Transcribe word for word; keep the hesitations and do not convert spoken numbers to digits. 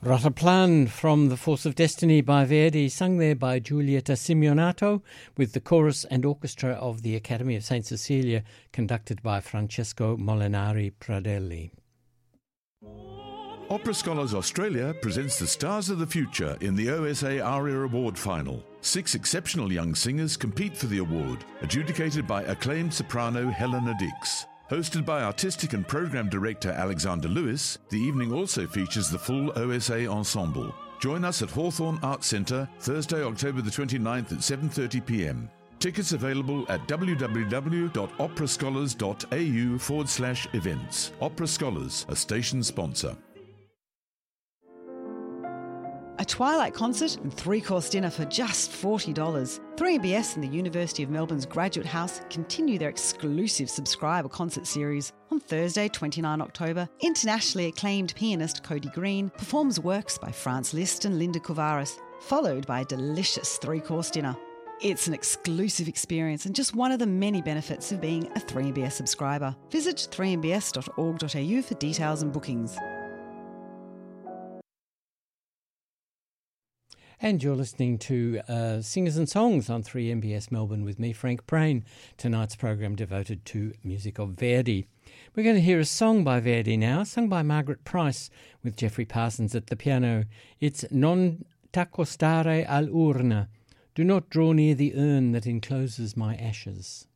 Rataplan from The Force of Destiny by Verdi, sung there by Giulietta Simeonato with the chorus and orchestra of the Academy of Saint Cecilia, conducted by Francesco Molinari Pradelli. Opera Scholars Australia presents the Stars of the Future in the O S A ARIA Award Final. Six exceptional young singers compete for the award, adjudicated by acclaimed soprano Helena Dix. Hosted by Artistic and Program Director Alexander Lewis, the evening also features the full O S A ensemble. Join us at Hawthorne Arts Centre, Thursday, October the twenty-ninth at seven thirty p m. Tickets available at www.operascholars.au forward slash events. Opera Scholars, a station sponsor. A Twilight concert and three-course dinner for just forty dollars. three M B S and the University of Melbourne's Graduate House continue their exclusive subscriber concert series. On Thursday, the twenty-ninth of October, internationally acclaimed pianist Cody Green performs works by Franz Liszt and Linda Kovaris, followed by a delicious three-course dinner. It's an exclusive experience and just one of the many benefits of being a three M B S subscriber. Visit three m b s dot org dot a u for details and bookings. And you're listening to uh, Singers and Songs on three M B S Melbourne with me, Frank Prain. Tonight's program devoted to music of Verdi. We're going to hear a song by Verdi now, sung by Margaret Price with Geoffrey Parsons at the piano. It's Non t'accostare all'urna. Do not draw near the urn that encloses my ashes.